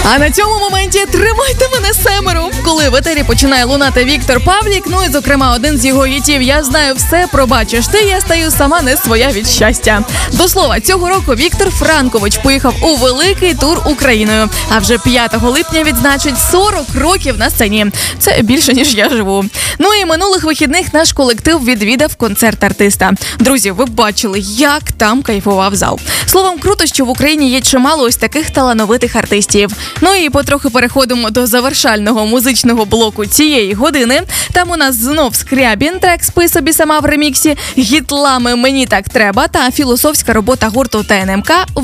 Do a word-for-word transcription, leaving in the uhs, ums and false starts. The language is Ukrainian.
А на цьому моменті тримайте мене семеро, коли в етері починає лунати Віктор Павлік, ну і, зокрема, один з його гітів «Я знаю все, пробачиш ти», я стаю сама не своя від щастя. До слова, цього року Віктор Франкович поїхав у великий тур Україною, а вже п'ятого липня відзначить сорок років на сцені. Це більше, ніж я живу. Ну і минулих вихідних наш колектив відвідав концерт артиста. Друзі, ви бачили, як там кайфував зал. Словом, круто, що в Україні є чимало ось таких талановитих артистів. Ну і потроху переходимо до завершального музичного блоку цієї години. Там у нас знов Скрябін, трек «Спи собі сама» в реміксі, гітлами «Мені так треба» та філософська робота гурту ТНМК